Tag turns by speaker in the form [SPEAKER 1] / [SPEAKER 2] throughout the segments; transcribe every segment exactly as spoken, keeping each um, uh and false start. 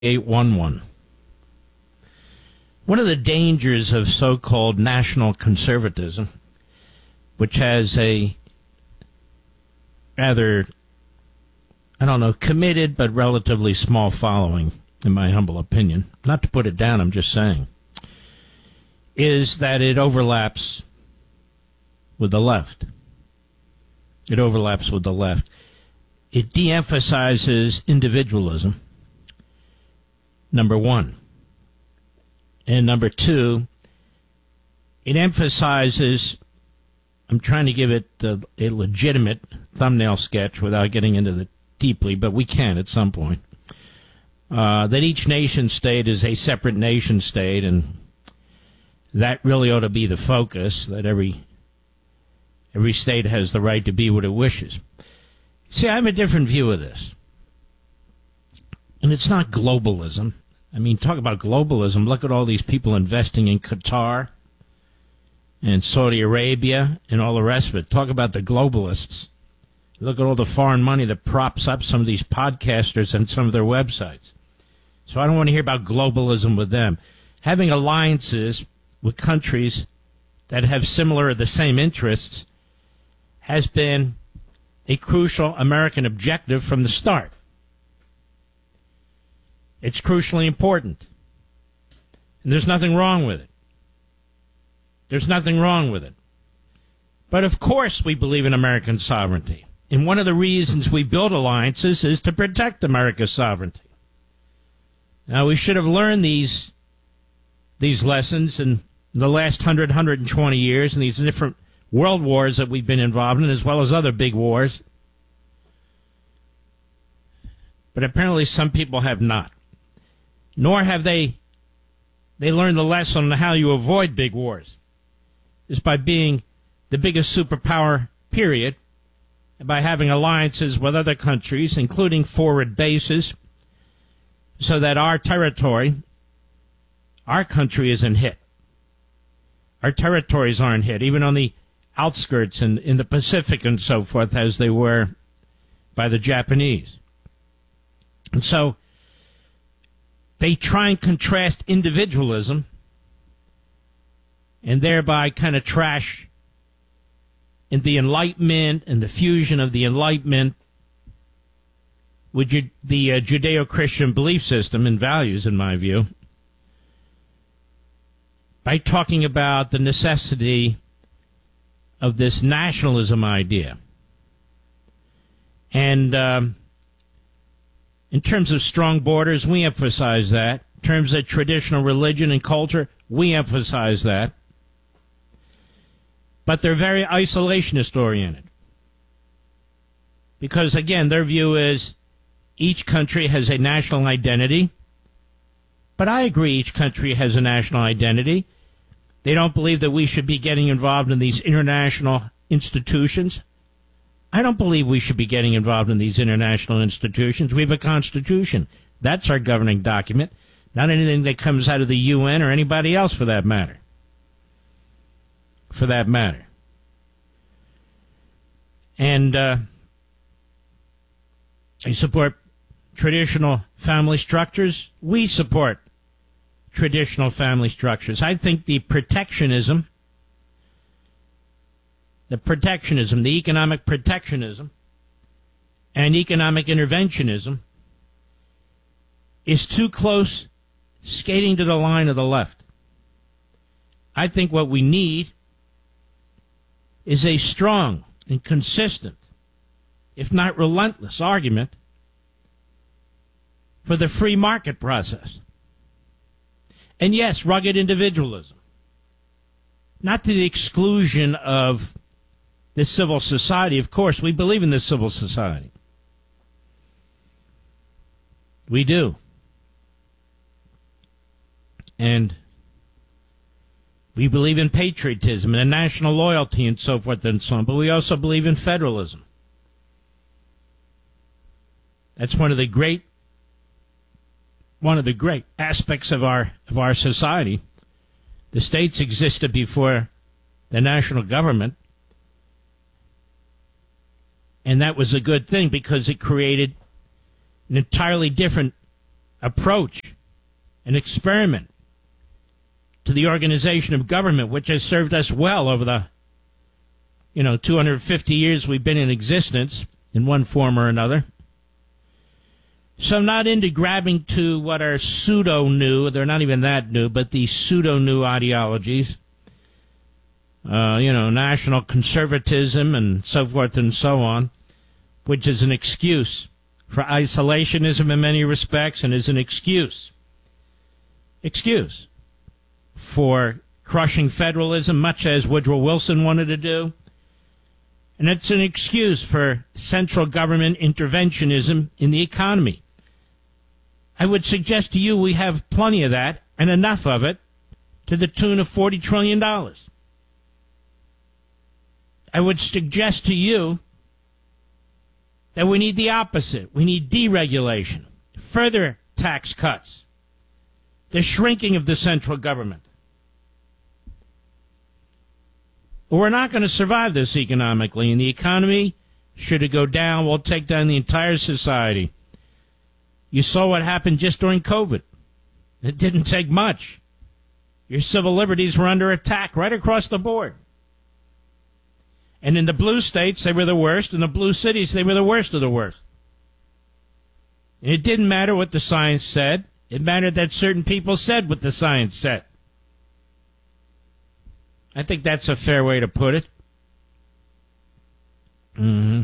[SPEAKER 1] eight one one. One of the dangers of so-called national conservatism, which has a rather, I don't know, committed but relatively small following, in my humble opinion, not to put it down, I'm just saying, is that it overlaps with the left. It overlaps with the left. It de-emphasizes individualism, number one. And number two, it emphasizes, I'm trying to give it the, a legitimate thumbnail sketch without getting into it deeply, but we can at some point, uh, that each nation state is a separate nation state, and that really ought to be the focus, that every every state has the right to be what it wishes. See, I have a different view of this. And it's not globalism. I mean, talk about globalism. Look at all these people investing in Qatar and Saudi Arabia and all the rest of it. Talk about the globalists. Look at all the foreign money that props up some of these podcasters and some of their websites. So I don't want to hear about globalism with them. Having alliances with countries that have similar or the same interests has been a crucial American objective from the start. It's crucially important. And there's nothing wrong with it. There's nothing wrong with it. But of course we believe in American sovereignty. And one of the reasons we build alliances is to protect America's sovereignty. Now, we should have learned these these lessons in the last one hundred, one hundred twenty years and these different world wars that we've been involved in, as well as other big wars. But apparently some people have not. Nor have they they learned the lesson on how you avoid big wars. Is by being the biggest superpower, period, and by having alliances with other countries, including forward bases, so that our territory, our country isn't hit. Our territories aren't hit, even on the outskirts and in the Pacific and so forth, as they were by the Japanese. And so they try and contrast individualism and thereby kind of trash in the Enlightenment and the fusion of the Enlightenment with Ju- the uh, Judeo-Christian belief system and values, in my view, by talking about the necessity of this nationalism idea. And um, in terms of strong borders, we emphasize that. In terms of traditional religion and culture, we emphasize that. But they're very isolationist-oriented. Because, again, their view is each country has a national identity. But I agree each country has a national identity. They don't believe that we should be getting involved in these international institutions. I don't believe we should be getting involved in these international institutions. We have a constitution. That's our governing document, not anything that comes out of the U N or anybody else for that matter. For that matter. And uh, I support traditional family structures. We support traditional family structures. I think the protectionism, the protectionism, the economic protectionism, and economic interventionism is too close, skating to the line of the left. I think what we need is a strong and consistent, if not relentless, argument for the free market process. And yes, rugged individualism. Not to the exclusion of the civil society. Of course, we believe in the civil society. We do. And we believe in patriotism and national loyalty and so forth and so on, but we also believe in federalism. That's one of the great one of the great aspects of our of our society. The states existed before the national government, and that was a good thing because it created an entirely different approach, an experiment to the organization of government, which has served us well over the, you know, two hundred fifty years we've been in existence in one form or another. So I'm not into grabbing to what are pseudo-new, they're not even that new, but these pseudo-new ideologies, uh, you know, national conservatism and so forth and so on, which is an excuse for isolationism in many respects and is an excuse, excuse for crushing federalism, much as Woodrow Wilson wanted to do. And it's an excuse for central government interventionism in the economy. I would suggest to you we have plenty of that, and enough of it, to the tune of forty trillion dollars. I would suggest to you that we need the opposite. We need deregulation, further tax cuts, the shrinking of the central government. We're not going to survive this economically, and the economy, should it go down, will take down the entire society. You saw what happened just during COVID. It didn't take much. Your civil liberties were under attack right across the board. And in the blue states, they were the worst. In the blue cities, they were the worst of the worst. And it didn't matter what the science said. It mattered that certain people said what the science said. I think that's a fair way to put it. Mm-hmm.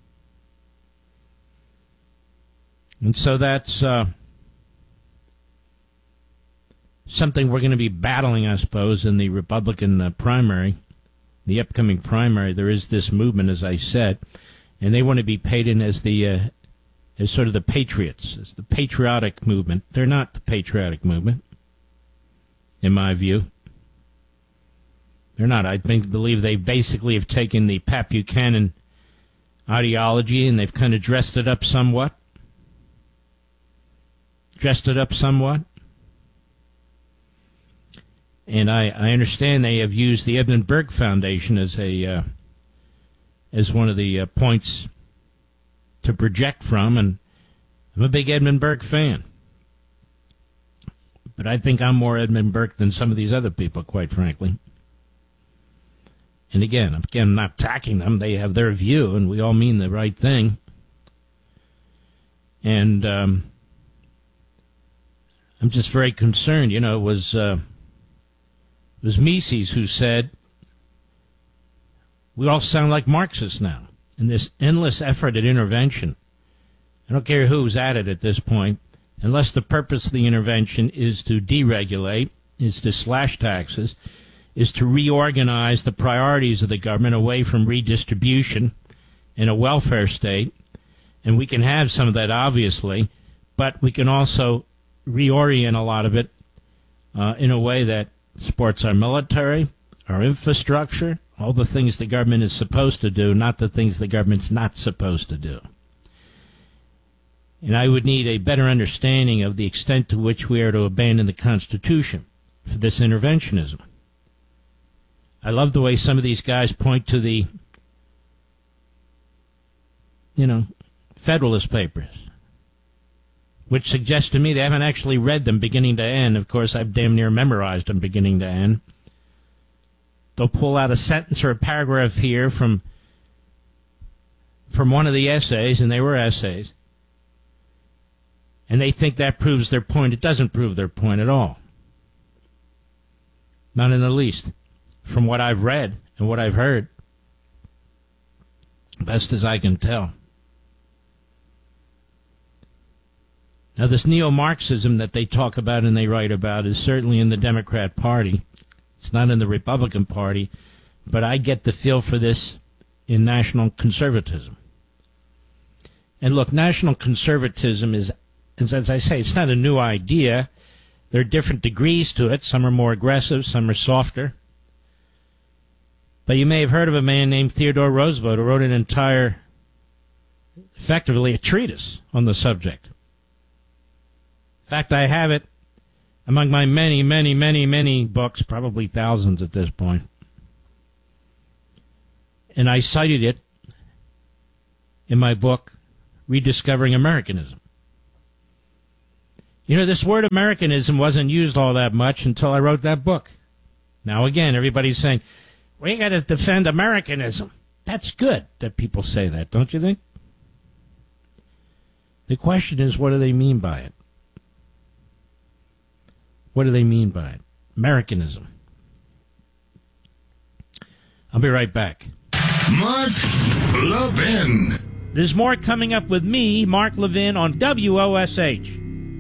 [SPEAKER 1] And so that's uh, something we're going to be battling, I suppose, in the Republican uh, primary, the upcoming primary. There is this movement, as I said, and they want to be painted as the uh, as sort of the patriots, as the patriotic movement. They're not the patriotic movement, in my view. They're not. I think, believe they basically have taken the Pat Buchanan ideology and they've kind of dressed it up somewhat. Dressed it up somewhat. And I, I understand they have used the Edmund Burke Foundation as a uh, as one of the uh, points to project from, and I'm a big Edmund Burke fan. But I think I'm more Edmund Burke than some of these other people, quite frankly. And again, again, I'm not attacking them. They have their view, and we all mean the right thing. And um, I'm just very concerned. You know, it was, uh, it was Mises who said, we all sound like Marxists now. In this endless effort at intervention, I don't care who's at it at this point, unless the purpose of the intervention is to deregulate, is to slash taxes, is to reorganize the priorities of the government away from redistribution in a welfare state. And we can have some of that, obviously, but we can also reorient a lot of it uh, in a way that supports our military, our infrastructure, all the things the government is supposed to do, not the things the government's not supposed to do. And I would need a better understanding of the extent to which we are to abandon the Constitution for this interventionism. I love the way some of these guys point to the, you know, Federalist Papers, which suggests to me they haven't actually read them beginning to end. Of course, I've damn near memorized them beginning to end. They'll pull out a sentence or a paragraph here from from one of the essays, and they were essays, and they think that proves their point. It doesn't prove their point at all. Not in the least. From what I've read and what I've heard, best as I can tell. Now, this neo-Marxism that they talk about and they write about is certainly in the Democrat Party. It's not in the Republican Party, but I get the feel for this in national conservatism. And look, national conservatism is, is, as I say, it's not a new idea. There are different degrees to it. Some are more aggressive, some are softer. But you may have heard of a man named Theodore Roosevelt who wrote an entire, effectively a treatise on the subject. In fact, I have it among my many, many, many, many books, probably thousands at this point. And I cited it in my book, Rediscovering Americanism. You know, this word Americanism wasn't used all that much until I wrote that book. Now, again, everybody's saying, we got to defend Americanism. That's good that people say that, don't you think? The question is, what do they mean by it? What do they mean by it? Americanism. I'll be right back.
[SPEAKER 2] Mark Levin.
[SPEAKER 1] There's more coming up with me, Mark Levin, on W O S H.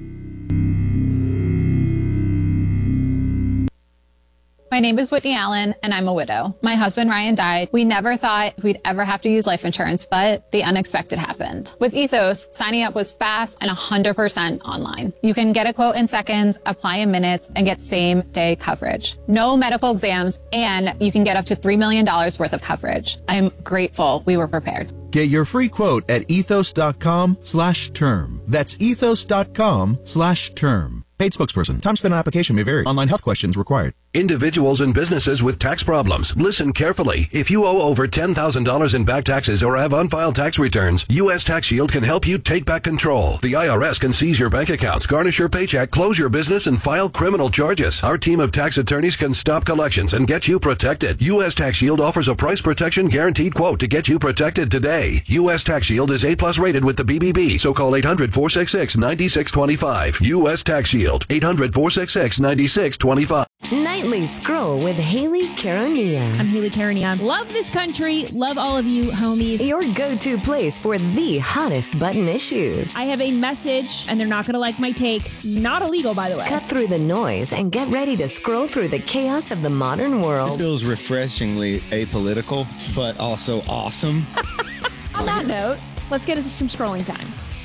[SPEAKER 3] My name is Whitney Allen, and I'm a widow. My husband, Ryan, died. We never thought we'd ever have to use life insurance, but the unexpected happened. With Ethos, signing up was fast and one hundred percent online. You can get a quote in seconds, apply in minutes, and get same-day coverage. No medical exams, and you can get up to three million dollars worth of coverage. I'm grateful we were prepared.
[SPEAKER 4] Get your free quote at ethos.com slash term. That's ethos.com slash term. Paid spokesperson. Time spent on application may vary. Online health questions required.
[SPEAKER 5] Individuals and businesses with tax problems. Listen carefully. If you owe over ten thousand dollars in back taxes or have unfiled tax returns, U S Tax Shield can help you take back control. The I R S can seize your bank accounts, garnish your paycheck, close your business, and file criminal charges. Our team of tax attorneys can stop collections and get you protected. U S Tax Shield offers a price protection guaranteed quote to get you protected today. U S Tax Shield is A plus rated with the B B B, so call eight hundred, four six six, nine six two five. U S Tax Shield, eight hundred, four six six, nine six two five.
[SPEAKER 6] Nightly Scroll with Haley Caronia.
[SPEAKER 7] I'm Haley Caronia. Love this country. Love all of you, homies.
[SPEAKER 6] Your go-to place for the hottest button issues.
[SPEAKER 7] I have a message, and they're not going to like my take. Not illegal, by the way.
[SPEAKER 6] Cut through the noise and get ready to scroll through the chaos of the modern world.
[SPEAKER 8] This feels refreshingly apolitical, but also awesome.
[SPEAKER 7] On that note, let's get into some scrolling time.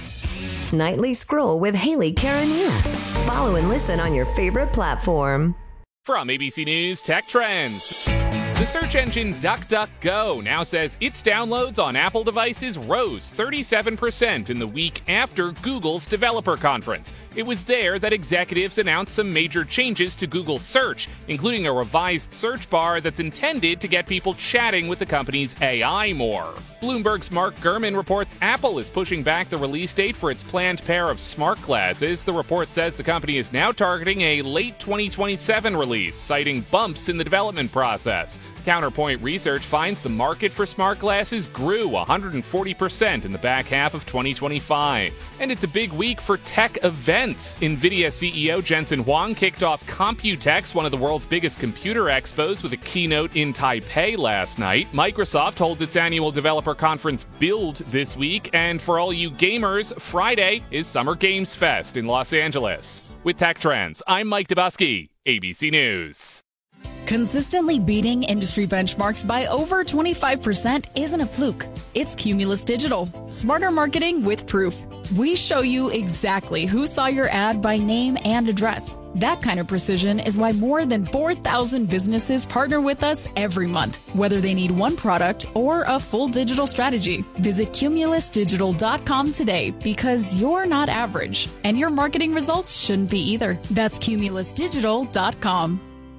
[SPEAKER 6] Nightly Scroll with Haley Caronia. Follow and listen on your favorite platform.
[SPEAKER 9] From A B C News Tech Trends. The search engine DuckDuckGo now says its downloads on Apple devices rose thirty-seven percent in the week after Google's developer conference. It was there that executives announced some major changes to Google Search, including a revised search bar that's intended to get people chatting with the company's A I more. Bloomberg's Mark Gurman reports Apple is pushing back the release date for its planned pair of smart glasses. The report says the company is now targeting a late twenty twenty-seven release, citing bumps in the development process. Counterpoint Research finds the market for smart glasses grew one hundred forty percent in the back half of twenty twenty-five. And it's a big week for tech events. NVIDIA C E O Jensen Huang kicked off Computex, one of the world's biggest computer expos, with a keynote in Taipei last night. Microsoft holds its annual developer conference Build this week. And for all you gamers, Friday is Summer Games Fest in Los Angeles. With Tech Trends, I'm Mike Dubusky, A B C News.
[SPEAKER 10] Consistently beating industry benchmarks by over twenty-five percent isn't a fluke. It's Cumulus Digital. Smarter marketing with proof. We show you exactly who saw your ad by name and address. That kind of precision is why more than four thousand businesses partner with us every month, whether they need one product or a full digital strategy. Visit cumulus digital dot com today because you're not average, and your marketing results shouldn't be either. That's cumulus digital dot com.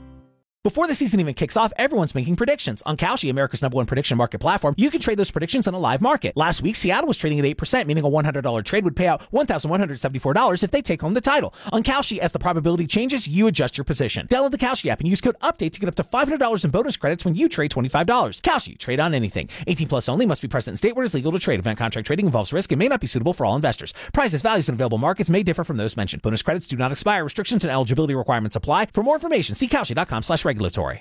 [SPEAKER 11] Before the season even kicks off, everyone's making predictions. On Kalshi, America's number one prediction market platform, you can trade those predictions on a live market. Last week, Seattle was trading at eight percent, meaning a one hundred dollars trade would pay out one thousand one hundred seventy-four dollars if they take home the title. On Kalshi, as the probability changes, you adjust your position. Download the Kalshi app and use code UPDATE to get up to five hundred dollars in bonus credits when you trade twenty-five dollars. Kalshi, trade on anything. eighteen plus only, must be present in state where it is legal to trade. Event contract trading involves risk and may not be suitable for all investors. Prices, values, and available markets may differ from those mentioned. Bonus credits do not expire. Restrictions and eligibility requirements apply. For more information, see kalshi.com slash regulatory.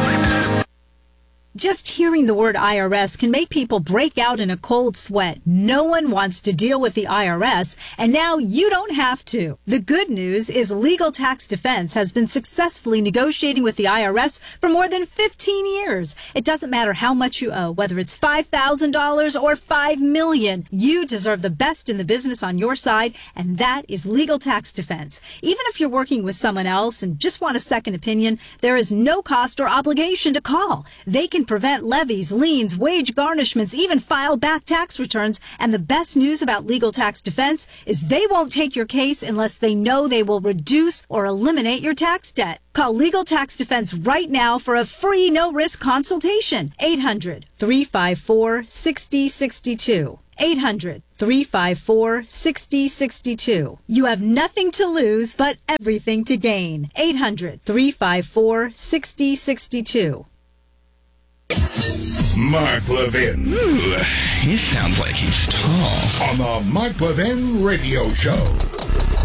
[SPEAKER 12] Just hearing the word I R S can make people break out in a cold sweat. No one wants to deal with the I R S, and now you don't have to. The good news is Legal Tax Defense has been successfully negotiating with the I R S for more than fifteen years. It doesn't matter how much you owe, whether it's five thousand dollars or five million dollars. You deserve the best in the business on your side, and that is Legal Tax Defense. Even if you're working with someone else and just want a second opinion, there is no cost or obligation to call. They can prevent levies, liens, wage garnishments, even file back tax returns. And the best news about Legal Tax Defense is they won't take your case unless they know they will reduce or eliminate your tax debt. Call Legal Tax Defense right now for a free no-risk consultation. eight hundred, three five four, six zero six two. eight hundred, three five four, six oh six two. You have nothing to lose, but everything to gain. eight hundred, three five four, six oh six two.
[SPEAKER 2] Mark Levin.
[SPEAKER 13] Ooh, he sounds like he's tall.
[SPEAKER 2] On the Mark Levin Radio Show.